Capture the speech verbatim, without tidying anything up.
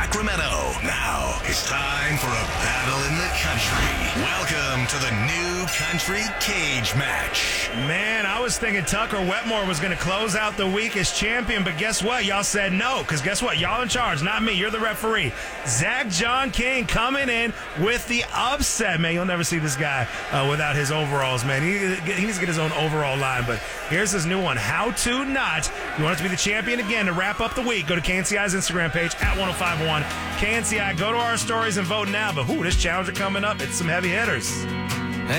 Sacramento. Now it's time for a battle in the country. Welcome to the new country cage match. Man, I was thinking Tucker Wetmore was going to close out the week as champion, but guess what? Y'all said no, because guess what? Y'all in charge, not me. You're the referee. Zach John King coming in with the upset. Man, you'll never see this guy uh, without his overalls, man. He, he needs to get his own overall line, but here's his new one. How to not. If you want it to be the champion again to wrap up the week, go to K N C I's Instagram page at ten fifty-one. K N C I, go to our stories and vote now. But, whoo, this challenger coming up, it's some heavy hitters.